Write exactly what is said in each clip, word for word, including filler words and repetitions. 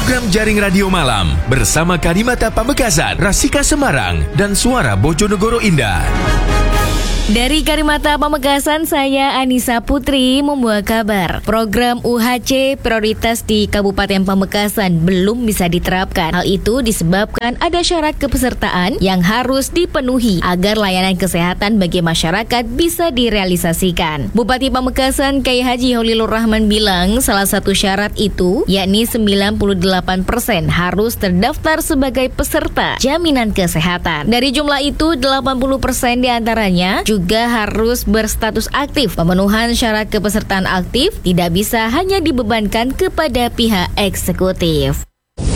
Program Jaring Radio Malam bersama Karimata Pamekasan, Rasika Semarang, dan Suara Bojonegoro Indah. Dari Karimata Pamekasan, saya Anissa Putri membawa kabar. Program U H C prioritas di Kabupaten Pamekasan belum bisa diterapkan. Hal itu disebabkan ada syarat kepesertaan yang harus dipenuhi agar layanan kesehatan bagi masyarakat bisa direalisasikan. Bupati Pamekasan Kyai Haji Holilur Rahman bilang salah satu syarat itu yakni sembilan puluh delapan persen harus terdaftar sebagai peserta jaminan kesehatan. Dari jumlah itu, delapan puluh persen diantaranya juga harus berstatus aktif. Pemenuhan syarat kepesertaan aktif tidak bisa hanya dibebankan kepada pihak eksekutif.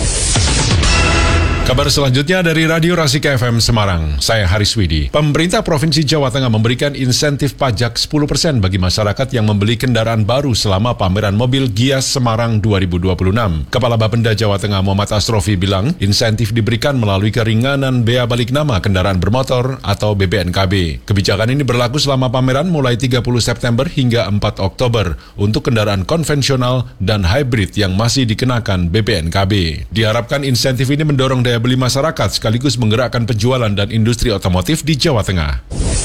Kabar selanjutnya dari Radio Rasika F M Semarang, saya Haris Widi. Pemerintah Provinsi Jawa Tengah memberikan insentif pajak sepuluh persen bagi masyarakat yang membeli kendaraan baru selama pameran mobil Gias Semarang dua ribu dua puluh enam. Kepala Bapenda Jawa Tengah Muhammad Astrofi bilang, insentif diberikan melalui keringanan bea balik nama kendaraan bermotor atau B B N K B. Kebijakan ini berlaku selama pameran mulai tiga puluh September hingga empat Oktober untuk kendaraan konvensional dan hybrid yang masih dikenakan B B N K B. Diharapkan insentif ini mendorong daya beli masyarakat sekaligus menggerakkan penjualan dan industri otomotif di Jawa Tengah.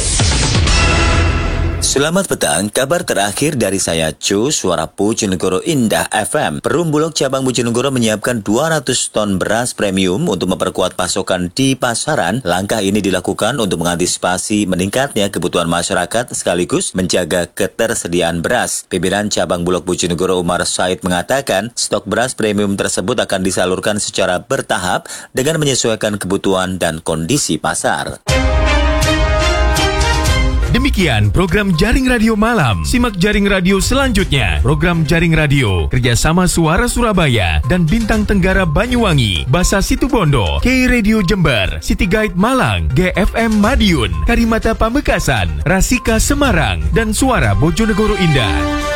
Selamat petang, kabar terakhir dari saya Cu, Suara Bojonegoro Indah F M. Perum Bulog Cabang Bojonegoro menyiapkan dua ratus ton beras premium untuk memperkuat pasokan di pasaran. Langkah ini dilakukan untuk mengantisipasi meningkatnya kebutuhan masyarakat sekaligus menjaga ketersediaan beras. Pimpinan Cabang Bulog Bojonegoro Umar Said mengatakan stok beras premium tersebut akan disalurkan secara bertahap dengan menyesuaikan kebutuhan dan kondisi pasar. Demikian program Jaring Radio Malam. Simak Jaring Radio selanjutnya. Program Jaring Radio kerjasama Suara Surabaya dan Bintang Tenggara Banyuwangi, Basa Situbondo, K Radio Jember, City Guide Malang, G F M Madiun, Karimata Pamekasan, Rasika Semarang, dan Suara Bojonegoro Indah.